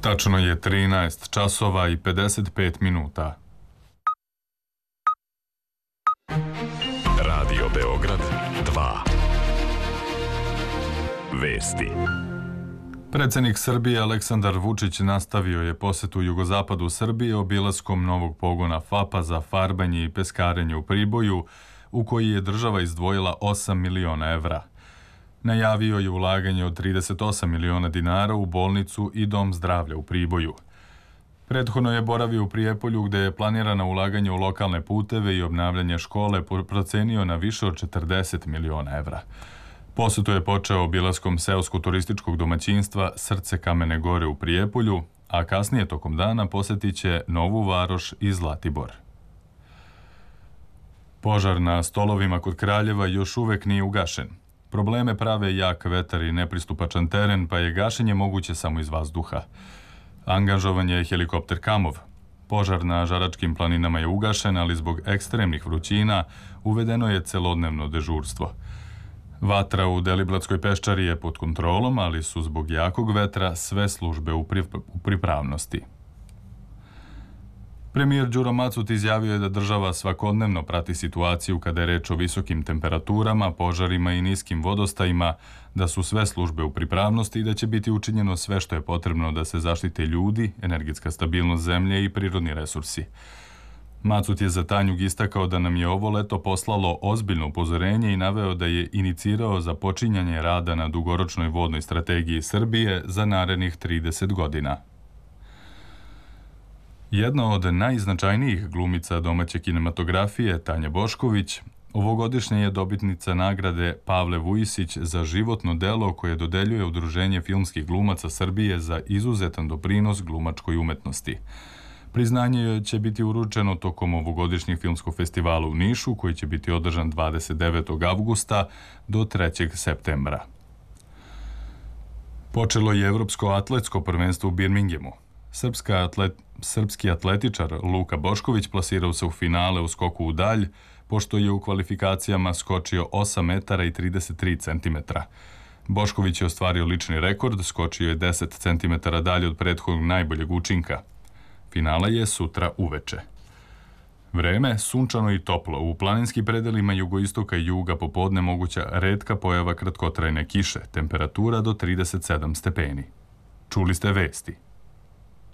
Tačno je 13 časova i 55 minuta. Radio Beograd 2. Vesti. Predsjednik Srbije Aleksandar Vučić nastavio je posetu jugozapadu Srbije obilaskom novog pogona FAP-a za farbanje i peskarenje u Priboju, u koji je država izdvojila 8 miliona evra. Najavio je ulaganje od 38 miliona dinara u bolnicu i dom zdravlja u Priboju. Prethodno je boravio u Prijepolju, gde je planirano ulaganje u lokalne puteve i obnavljanje škole procenio na više od 40 miliona evra. Posetu je počeo obilaskom seosko-turističkog domaćinstva Srce Kamene Gore u Prijepolju, a kasnije tokom dana posetit će Novu Varoš i Zlatibor. Požar na Stolovima kod Kraljeva još uvek nije ugašen. Probleme prave jak vetar i nepristupačan teren, pa je gašenje moguće samo iz vazduha. Angažovan je helikopter Kamov. Požar na Žaračkim planinama je ugašen, ali zbog ekstremnih vrućina uvedeno je celodnevno dežurstvo. Vatra u Deliblatskoj peščari je pod kontrolom, ali su zbog jakog vetra sve službe u pripravnosti. Premijer Đuro Macut izjavio je da država svakodnevno prati situaciju kada je reč o visokim temperaturama, požarima i niskim vodostajima, da su sve službe u pripravnosti i da će biti učinjeno sve što je potrebno da se zaštite ljudi, energetska stabilnost zemlje i prirodni resursi. Macut je za Tanjug istakao da nam je ovo leto poslalo ozbiljno upozorenje i naveo da je inicirao započinjanje rada na dugoročnoj vodnoj strategiji Srbije za narednih 30 godina. Jedna od najznačajnijih glumica domaće kinematografije, Tanja Bošković, ovogodišnja je dobitnica nagrade Pavle Vujisić za životno delo koje dodeljuje Udruženje filmskih glumaca Srbije za izuzetan doprinos glumačkoj umetnosti. Priznanje joj će biti uručeno tokom ovogodišnjeg filmskog festivala u Nišu, koji će biti održan 29. avgusta do 3. septembra. Počelo je Evropsko atletsko prvenstvo u Birminghamu. Srpski atletičar Luka Bošković plasirao se u finale u skoku u dalj, pošto je u kvalifikacijama skočio 8 metara i 33 centimetra. Bošković je ostvario lični rekord, skočio je 10 centimetara dalje od prethodnog najboljeg učinka. Finala je sutra uveče. Vreme, sunčano i toplo. U planinskim predelima jugoistoka i juga popodne moguća retka pojava kratkotrajne kiše, temperatura do 37 stepeni. Čuli ste vesti.